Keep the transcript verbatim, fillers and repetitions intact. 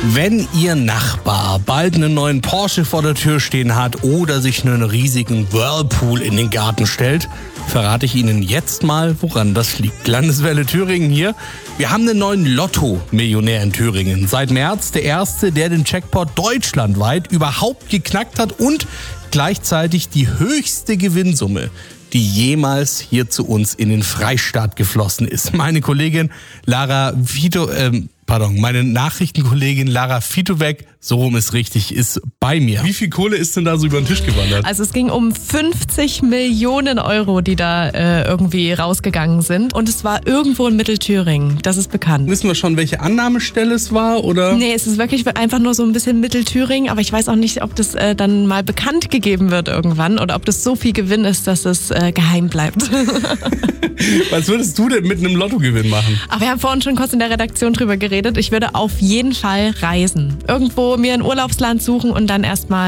Wenn Ihr Nachbar bald einen neuen Porsche vor der Tür stehen hat oder sich einen riesigen Whirlpool in den Garten stellt, verrate ich Ihnen jetzt mal, woran das liegt. Landeswelle Thüringen hier. Wir haben einen neuen Lotto-Millionär in Thüringen. Seit März der erste, der den Jackpot deutschlandweit überhaupt geknackt hat und gleichzeitig die höchste Gewinnsumme, die jemals hier zu uns in den Freistaat geflossen ist. Meine Kollegin Lara Vito, ähm, pardon, meine Nachrichtenkollegin Lara Fitowek, so rum ist richtig, ist bei mir. Wie viel Kohle ist denn da so über den Tisch gewandert? Also es ging um fünfzig Millionen Euro, die da äh, irgendwie rausgegangen sind. Und es war irgendwo in Mittelthüringen, das ist bekannt. Wissen wir schon, welche Annahmestelle es war, oder? Nee, es ist wirklich einfach nur so ein bisschen Mittelthüringen, aber ich weiß auch nicht, ob das äh, dann mal bekannt gegeben wird irgendwann oder ob das so viel Gewinn ist, dass es äh, geheim bleibt. Was würdest du denn mit einem Lottogewinn machen? Ach, wir haben vorhin schon kurz in der Redaktion drüber geredet. Ich würde auf jeden Fall reisen. Irgendwo mir ein Urlaubsland suchen und dann erstmal